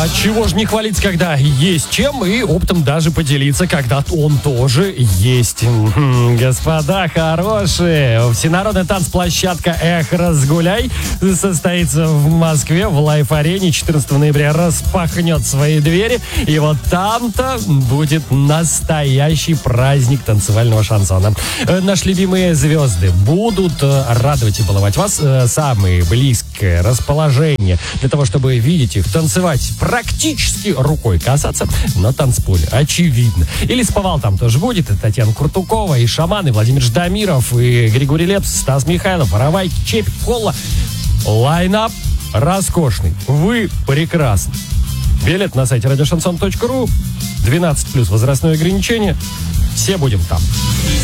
а чего же не хвалиться, когда есть чем, и оптом даже поделиться, когда он тоже есть. Господа хорошие, всенародная танцплощадка «Эх, разгуляй» состоится в Москве, в Лайф-арене. 14 ноября распахнет свои двери, и вот там-то будет настоящий праздник танцевального шансона. Наши любимые звезды будут радовать и баловать вас. Самые близкое расположение для того, чтобы видеть их, танцевать, практически рукой касаться на танцполе. Очевидно. И Лесповал там тоже будет. И Татьяна Куртукова, и Шаман, и Владимир Ждамиров, и Григорий Лепс, Стас Михайлов, Воровайки, Чепик, Холла. Лайнап роскошный. Вы прекрасны. Билет на сайте радиошансон.ру. 12+ возрастное ограничение. Все будем там.